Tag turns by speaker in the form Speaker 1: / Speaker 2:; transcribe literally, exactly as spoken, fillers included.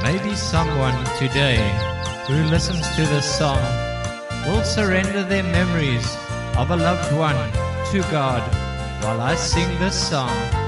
Speaker 1: Maybe someone today who listens to this song will surrender their memories of a loved one to God while I sing this song.